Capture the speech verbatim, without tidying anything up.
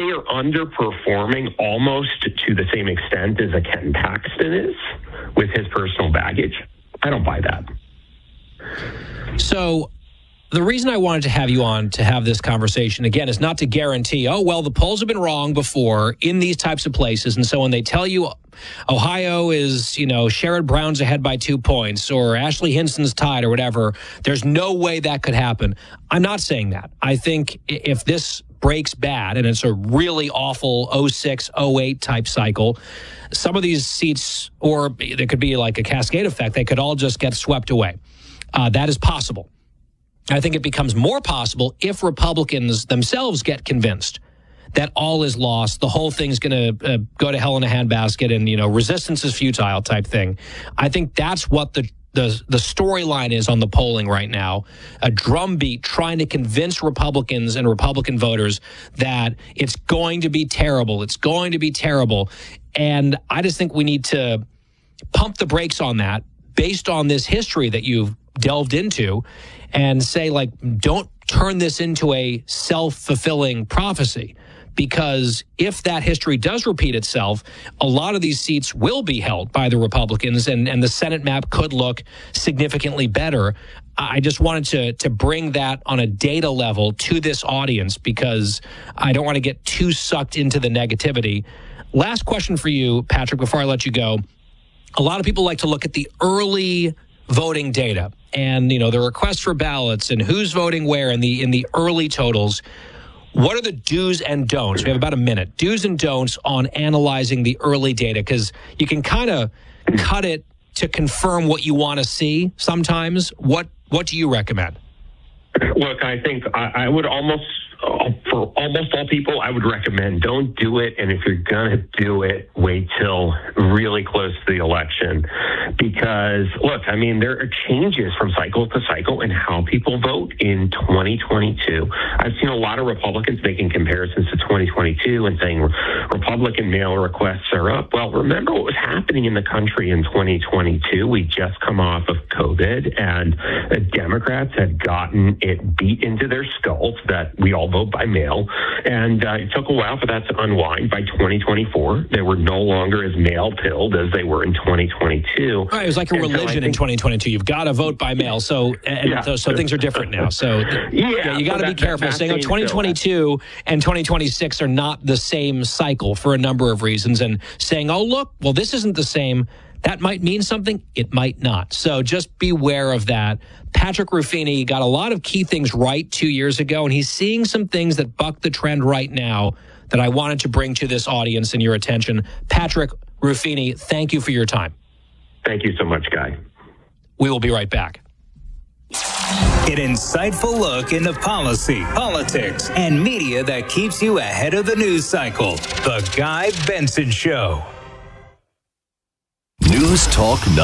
they are underperforming almost to the same extent as a Ken Paxton is with his personal baggage. I don't buy that. So the reason I wanted to have you on to have this conversation, again, is not to guarantee, oh, well, the polls have been wrong before in these types of places. And so when they tell you Ohio is, you know, Sherrod Brown's ahead by two points or Ashley Hinson's tied or whatever, there's no way that could happen. I'm not saying that. I think if this breaks bad and it's a really awful oh six, oh eight type cycle, some of these seats, or there could be like a cascade effect, they could all just get swept away. Uh, that is possible. I think it becomes more possible if Republicans themselves get convinced that all is lost, the whole thing's going to uh, go to hell in a handbasket, and, you know, resistance is futile type thing. I think that's what the the, the storyline is on the polling right now, a drumbeat trying to convince Republicans and Republican voters that it's going to be terrible. It's going to be terrible. And I just think we need to pump the brakes on that based on this history that you've delved into, and say, like, don't turn this into a self-fulfilling prophecy, because if that history does repeat itself, a lot of these seats will be held by the Republicans, and, and the Senate map could look significantly better. I just wanted to to bring that on a data level to this audience, because I don't want to get too sucked into the negativity. Last question for you, Patrick, before I let you go. A lot of people like to look at the early voting data and, you know, the requests for ballots and who's voting where in the in the early totals. What are the do's and don'ts? We have about a minute. Do's and don'ts on analyzing the early data, because you can kind of cut it to confirm what you want to see sometimes. What what do you recommend? Look, I think I, I would almost, uh, for almost all people, I would recommend don't do it. And if you're going to do it, wait till really close to the election. Because, look, I mean, there are changes from cycle to cycle in how people vote in twenty twenty-two. I've seen a lot of Republicans making comparisons to twenty twenty-two and saying Republican mail requests are up. Well, remember what was happening in the country in twenty twenty-two. We just come off of COVID, and the Democrats had gotten it beat into their skulls that we all vote by mail. And uh, it took a while for that to unwind. By twenty twenty-four, they were no longer as mail-pilled as they were in twenty twenty-two. Right, it was like a and religion so think, in twenty twenty-two. You've got to vote by mail. So and yeah. so, so things are different now. So yeah, yeah you got to be careful. Saying oh, twenty twenty-two and twenty twenty-six are not the same cycle for a number of reasons. And saying, oh, look, well, this isn't the same. That might mean something. It might not. So just beware of that. Patrick Ruffini got a lot of key things right two years ago, and he's seeing some things that buck the trend right now that I wanted to bring to this audience and your attention. Patrick Ruffini, thank you for your time. Thank you so much, Guy. We will be right back. An insightful look into policy, politics, and media that keeps you ahead of the news cycle. The Guy Benson Show. News Talk